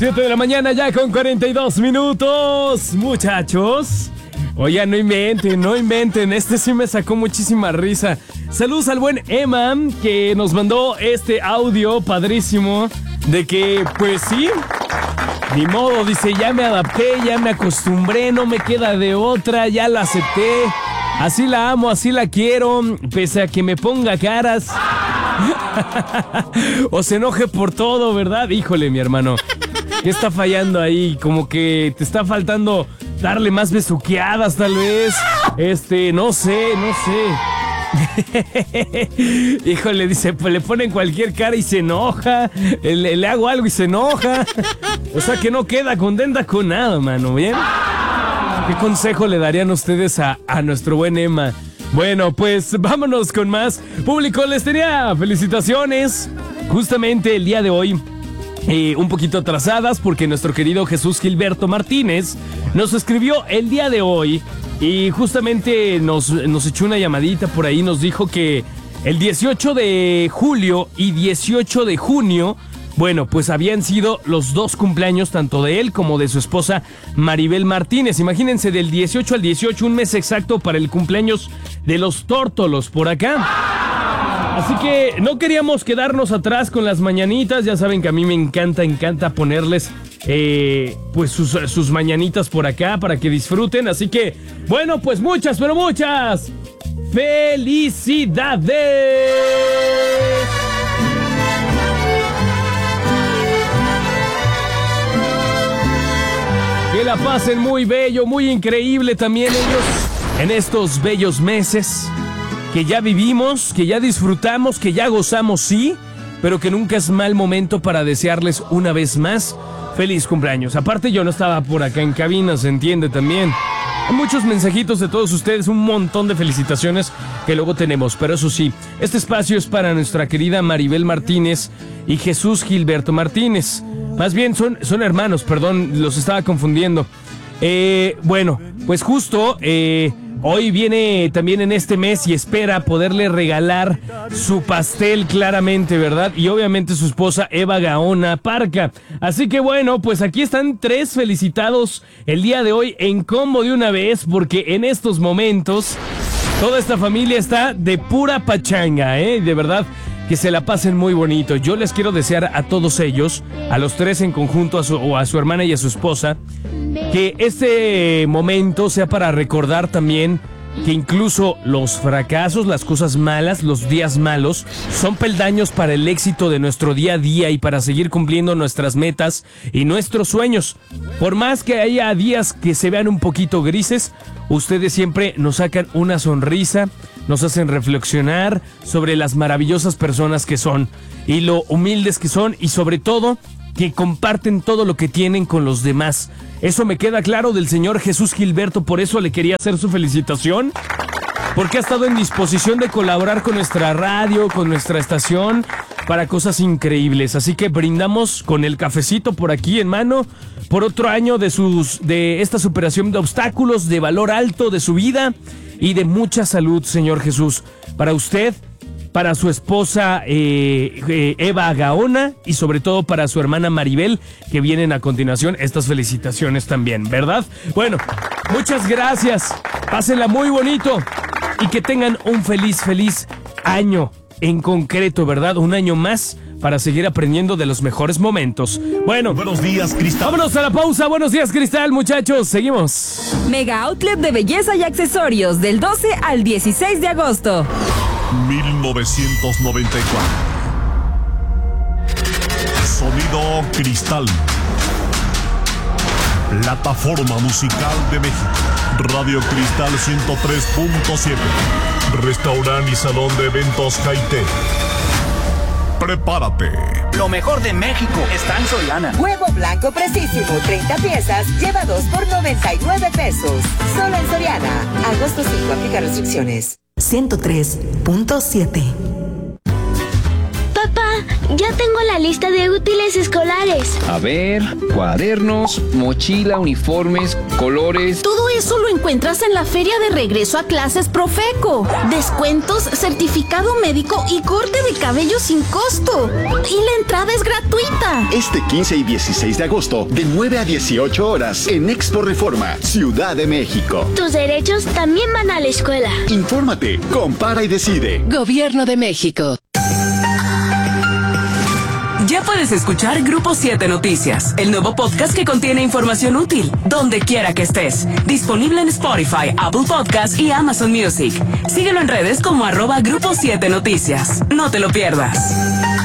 7 de la mañana ya con 42 minutos, muchachos. Oigan, no inventen, este sí me sacó muchísima risa. Saludos al buen Emma, que nos mandó este audio padrísimo de que, pues sí, ni modo, dice, ya me adapté, ya me acostumbré, no me queda de otra, ya la acepté. Así la amo, así la quiero, pese a que me ponga caras. O se enoje por todo, ¿verdad? Híjole, mi hermano, ¿qué está fallando ahí? Como que te está faltando darle más besuqueadas, tal vez. No sé. Híjole, dice, pues le ponen cualquier cara y se enoja. Le hago algo y se enoja. O sea que no queda contenta con nada, mano, ¿bien? ¿Qué consejo le darían ustedes a nuestro buen Emma? Bueno, pues vámonos con más. Público, les tenía felicitaciones justamente el día de hoy. Un poquito atrasadas porque nuestro querido Jesús Gilberto Martínez nos escribió el día de hoy y justamente nos echó una llamadita por ahí, nos dijo que el 18 de julio y 18 de junio, bueno, pues habían sido los dos cumpleaños tanto de él como de su esposa Maribel Martínez. Imagínense, del 18 al 18, un mes exacto para el cumpleaños de los tórtolos por acá. Así que no queríamos quedarnos atrás con las mañanitas. Ya saben que a mí me encanta ponerles pues sus mañanitas por acá para que disfruten. Así que, bueno, pues muchas, pero muchas ¡felicidades! Que la pasen muy bello, muy increíble también ellos en estos bellos meses que ya vivimos, que ya disfrutamos, que ya gozamos, sí, pero que nunca es mal momento para desearles una vez más feliz cumpleaños. Aparte, yo no estaba por acá en cabina, se entiende también. Hay muchos mensajitos de todos ustedes, un montón de felicitaciones que luego tenemos, pero eso sí, este espacio es para nuestra querida Maribel Martínez y Jesús Gilberto Martínez. Más bien son hermanos, perdón, los estaba confundiendo. Bueno, pues justo hoy viene también en este mes y espera poderle regalar su pastel claramente, ¿verdad? Y obviamente su esposa Eva Gaona Parca. Así que bueno, pues aquí están 3 felicitados el día de hoy en combo de una vez, porque en estos momentos toda esta familia está de pura pachanga, de verdad. Que se la pasen muy bonito. Yo les quiero desear a todos ellos, a los 3 en conjunto, a su hermana y a su esposa, que este momento sea para recordar también que incluso los fracasos, las cosas malas, los días malos, son peldaños para el éxito de nuestro día a día y para seguir cumpliendo nuestras metas y nuestros sueños. Por más que haya días que se vean un poquito grises, ustedes siempre nos sacan una sonrisa, nos hacen reflexionar sobre las maravillosas personas que son y lo humildes que son y sobre todo que comparten todo lo que tienen con los demás. Eso me queda claro del señor Jesús Gilberto, por eso le quería hacer su felicitación, porque ha estado en disposición de colaborar con nuestra radio, con nuestra estación, para cosas increíbles. Así que brindamos con el cafecito por aquí en mano, por otro año de esta superación de obstáculos, de valor alto de su vida y de mucha salud, señor Jesús. Para usted, para su esposa Eva Gaona y sobre todo para su hermana Maribel, que vienen a continuación estas felicitaciones también, ¿verdad? Bueno, muchas gracias, pásenla muy bonito y que tengan un feliz año en concreto, ¿verdad? Un año más para seguir aprendiendo de los mejores momentos. Bueno, buenos días, Cristal. Vámonos a la pausa. Buenos días, Cristal, muchachos. Seguimos. Mega Outlet de belleza y accesorios del 12 al 16 de agosto. 1994. Sonido Cristal. Plataforma musical de México. Radio Cristal 103.7. Restaurante y salón de eventos Jaite. Prepárate. Lo mejor de México está en Soriana. Huevo blanco precisísimo, 30 piezas, lleva 2 por 99 pesos. Solo en Soriana. Agosto 5, aplica restricciones. 103.7. Papá, Ya tengo la lista de útiles escolares. A ver, cuadernos, mochila, uniformes, colores. Todo eso lo encuentras en la feria de regreso a clases Profeco. Descuentos, certificado médico y corte de cabello sin costo. Y la entrada es gratuita. Este 15 y 16 de agosto, de 9 a 18 horas, en Expo Reforma, Ciudad de México. Tus derechos también van a la escuela. Infórmate, compara y decide. Gobierno de México. Ya puedes escuchar Grupo 7 Noticias, el nuevo podcast que contiene información útil, donde quiera que estés. Disponible en Spotify, Apple Podcast y Amazon Music. Síguelo en redes como @Grupo 7 Noticias. No te lo pierdas.